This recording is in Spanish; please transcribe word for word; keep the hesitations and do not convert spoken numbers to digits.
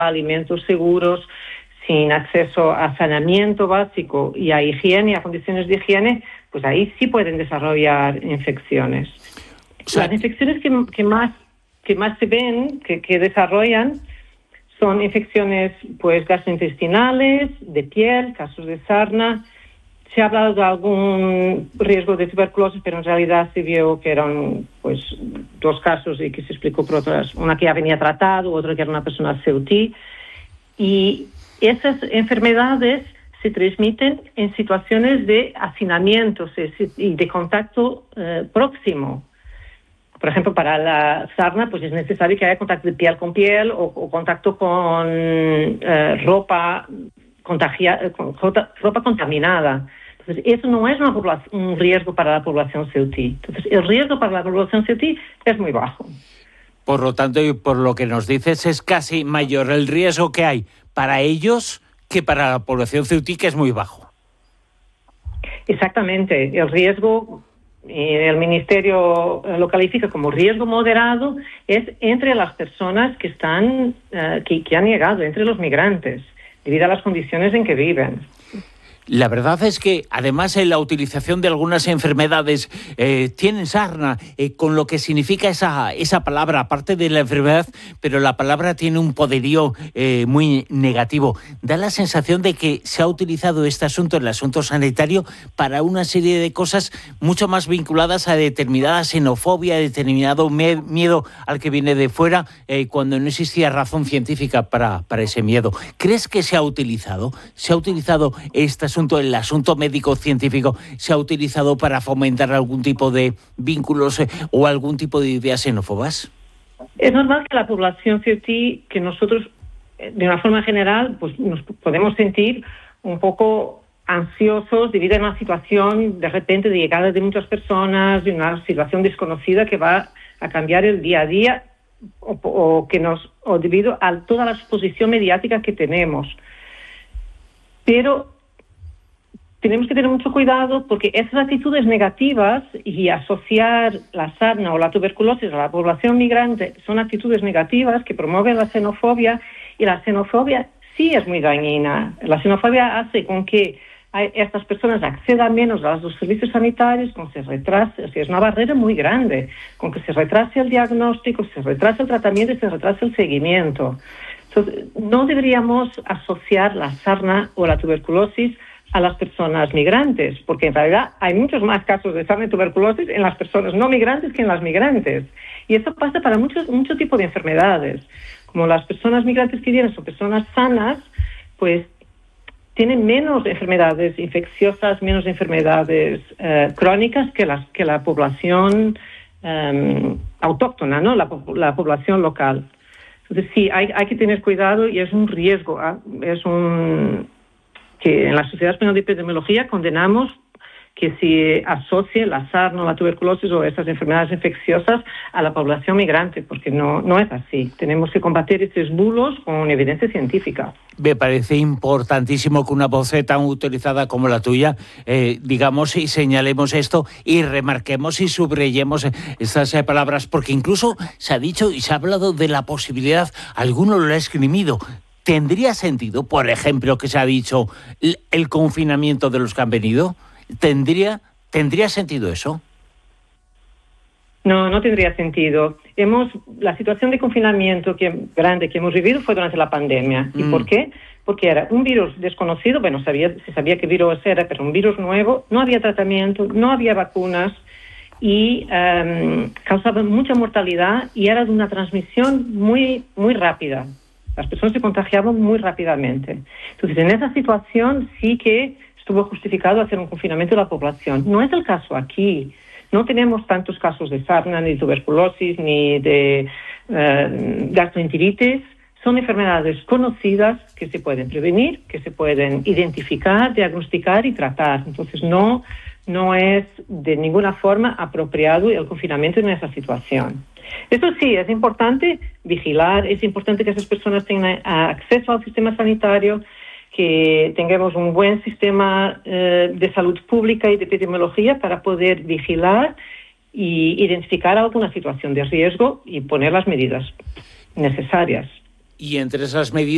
alimentos seguros, sin acceso a saneamiento básico y a higiene, a condiciones de higiene, pues ahí sí pueden desarrollar infecciones. O sea, las infecciones que, que más que más se ven, que, que desarrollan, son infecciones pues gastrointestinales, de piel, casos de sarna. Se ha hablado de algún riesgo de tuberculosis, pero en realidad se vio que eran pues dos casos y que se explicó por otras, una que ya venía tratado, otra que era una persona C U T I. Y esas enfermedades se transmiten en situaciones de hacinamiento y de contacto eh, próximo. Por ejemplo, para la sarna pues es necesario que haya contacto de piel con piel o, o contacto con eh, ropa, contagia, con, ropa contaminada. Entonces, eso no es una un riesgo para la población C U T I. Entonces, el riesgo para la población C U T I es muy bajo. Por lo tanto, y por lo que nos dices, es casi mayor el riesgo que hay para ellos que para la población C U T I, que es muy bajo. Exactamente. El riesgo, el Ministerio lo califica como riesgo moderado, es entre las personas que están, uh, que, que han llegado, entre los migrantes, debido a las condiciones en que viven. La verdad es que, además, en la utilización de algunas enfermedades eh, tienen sarna, eh, con lo que significa esa, esa palabra, aparte de la enfermedad, pero la palabra tiene un poderío eh, muy negativo. Da la sensación de que se ha utilizado este asunto, el asunto sanitario, para una serie de cosas mucho más vinculadas a determinada xenofobia, a determinado me- miedo al que viene de fuera, eh, cuando no existía razón científica para, para ese miedo. ¿Crees que se ha utilizado? ¿Se ha utilizado este asunto? El asunto médico-científico se ha utilizado para fomentar algún tipo de vínculos eh, o algún tipo de ideas xenófobas? Es normal que la población C U T I, que nosotros, de una forma general, pues nos podemos sentir un poco ansiosos debido a una situación de repente de llegada de muchas personas, de una situación desconocida que va a cambiar el día a día o, o que nos o debido a toda la exposición mediática que tenemos. Pero tenemos que tener mucho cuidado porque esas actitudes negativas y asociar la sarna o la tuberculosis a la población migrante son actitudes negativas que promueven la xenofobia, y la xenofobia sí es muy dañina. La xenofobia hace con que estas personas accedan menos a los servicios sanitarios, con que se retrase, o sea, es una barrera muy grande, con que se retrase el diagnóstico, se retrase el tratamiento y se retrase el seguimiento. Entonces, no deberíamos asociar la sarna o la tuberculosis a las personas migrantes, porque en realidad hay muchos más casos de sarna y tuberculosis en las personas no migrantes que en las migrantes. Y eso pasa para muchos mucho tipo de enfermedades. Como las personas migrantes que vienen son personas sanas, pues tienen menos enfermedades infecciosas, menos enfermedades eh, crónicas que, las, que la población eh, autóctona, ¿no? La, la población local. Entonces sí, hay, hay que tener cuidado y es un riesgo, ¿eh? es un... que en la Sociedad Española de Epidemiología condenamos que se asocie la sarna, la tuberculosis o estas enfermedades infecciosas a la población migrante, porque no, no es así. Tenemos que combatir estos bulos con evidencia científica. Me parece importantísimo que una voz tan utilizada como la tuya, eh, digamos y señalemos esto y remarquemos y subrayemos estas eh, palabras, porque incluso se ha dicho y se ha hablado de la posibilidad, alguno lo ha esgrimido. ¿Tendría sentido, por ejemplo, que se ha dicho el, el confinamiento de los que han venido? ¿Tendría, ¿Tendría sentido eso? No, no tendría sentido. Hemos, la situación de confinamiento que, grande que hemos vivido fue durante la pandemia. ¿Y mm. por qué? Porque era un virus desconocido, bueno, sabía, se sabía qué virus era, pero un virus nuevo, no había tratamiento, no había vacunas y um, causaba mucha mortalidad y era de una transmisión muy, muy rápida. Las personas se contagiaban muy rápidamente. Entonces, en esa situación sí que estuvo justificado hacer un confinamiento de la población. No es el caso aquí. No tenemos tantos casos de sarna, ni de tuberculosis, ni de uh, gastroenteritis. Son enfermedades conocidas que se pueden prevenir, que se pueden identificar, diagnosticar y tratar. Entonces, no, no es de ninguna forma apropiado el confinamiento en esa situación. Eso sí, es importante vigilar, es importante que esas personas tengan acceso al sistema sanitario, que tengamos un buen sistema eh, de salud pública y de epidemiología para poder vigilar y identificar alguna situación de riesgo y poner las medidas necesarias. Y entre esas medidas